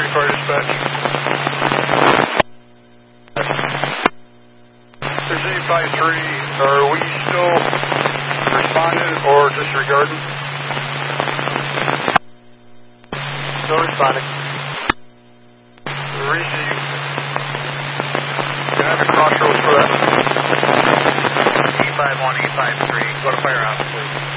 Fire Dispatch. There's 853. Are we still responding or disregarding? Still responding. Receive. Can I have a crossroads for that? 851, 853. Go to Firehouse, please.